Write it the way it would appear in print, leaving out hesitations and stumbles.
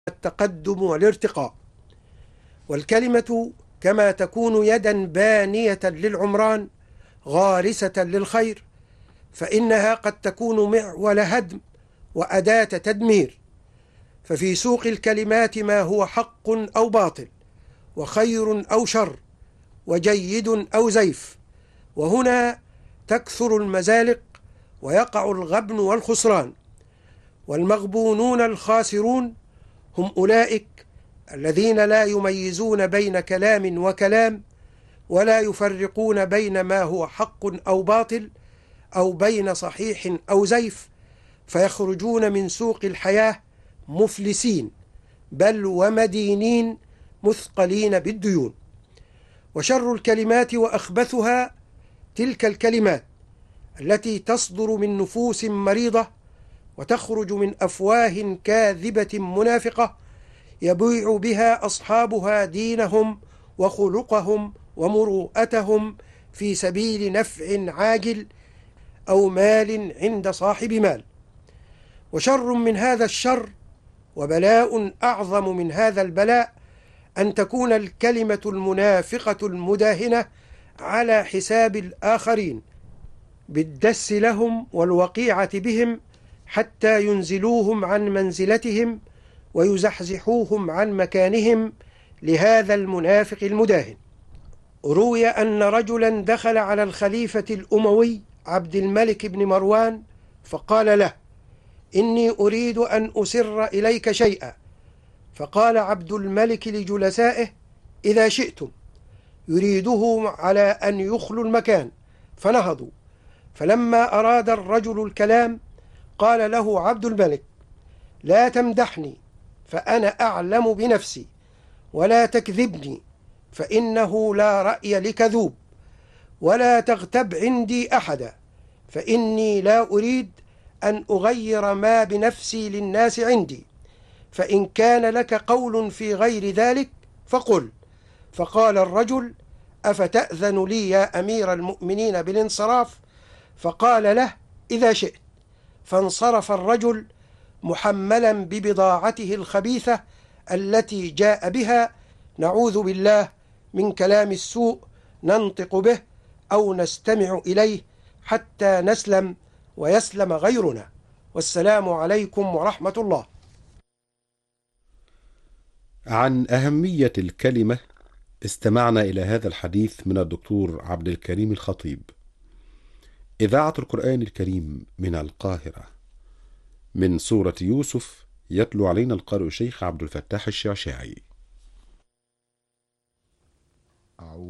التقدم والارتقاء. والكلمة كما تكون يدا بانية للعمران غارسة للخير، فإنها قد تكون معول هدم وأداة تدمير. ففي سوق الكلمات ما هو حق أو باطل، وخير أو شر، وجيد أو زيف. وهنا تكثر المزالق ويقع الغبن والخسران. والمغبونون الخاسرون هم أولئك الذين لا يميزون بين كلام وكلام، ولا يفرقون بين ما هو حق أو باطل، أو بين صحيح أو زيف، فيخرجون من سوق الحياة مفلسين، بل ومدينين مثقلين بالديون. وشر الكلمات وأخبثها تلك الكلمات التي تصدر من نفوس مريضة وتخرج من أفواه كاذبة منافقة يبيع بها أصحابها دينهم وخلقهم ومروءتهم في سبيل نفع عاجل أو مال عند صاحب مال. وشر من هذا الشر وبلاء أعظم من هذا البلاء أن تكون الكلمة المنافقة المداهنة على حساب الآخرين بالدس لهم والوقيعة بهم حتى ينزلوهم عن منزلتهم ويزحزحوهم عن مكانهم لهذا المنافق المداهن. روي أن رجلا دخل على الخليفة الأموي عبد الملك بن مروان فقال له: إني أريد أن أسر إليك شيئا. فقال عبد الملك لجلسائه: إذا شئتم. يريده على أن يخلوا المكان، فنهضوا. فلما أراد الرجل الكلام قال له عبد الملك: لا تمدحني فأنا أعلم بنفسي، ولا تكذبني فإنه لا رأي لكذوب، ولا تغتب عندي أحدا، فإني لا أريد أن أغير ما بنفسي للناس عندي، فإن كان لك قول في غير ذلك فقل. فقال الرجل: أفتأذن لي يا أمير المؤمنين بالانصراف؟ فقال له: إذا شئت. فانصرف الرجل محملا ببضاعته الخبيثة التي جاء بها، نعوذ بالله من كلام السوء ننطق به أو نستمع إليه حتى نسلم ويسلم غيرنا. والسلام عليكم ورحمة الله. عن أهمية الكلمة استمعنا إلى هذا الحديث من الدكتور عبد الكريم الخطيب. إذاعة القرآن الكريم من القاهرة. من سورة يوسف يتلو علينا القارئ الشيخ عبد الفتاح الشعشاعي.